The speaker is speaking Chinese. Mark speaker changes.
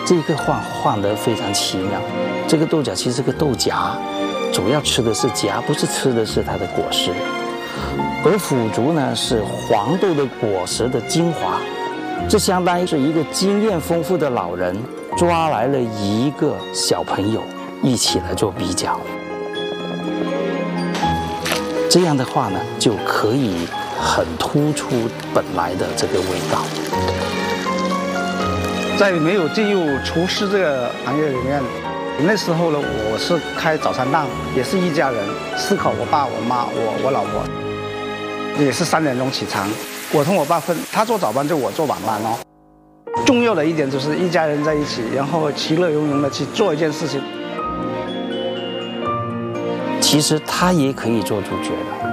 Speaker 1: 这个画得非常奇妙。这个豆角其实是个豆荚，主要吃的是荚，不是吃的是它的果实。而腐竹呢，是黄豆的果实的精华。这相当于是一个经验丰富的老人抓来了一个小朋友，一起来做比较。这样的话呢，就可以很突出本来的这个味道。
Speaker 2: 在没有进入厨师这个行业里面，那时候呢，我是开早餐档，也是一家人，4口，我爸、我妈、我老婆，也是3点钟起床。我同我爸分，他做早班就我做晚班哦。重要的一点就是一家人在一起，然后其乐融融的去做一件事情。
Speaker 1: 其实他也可以做主角的。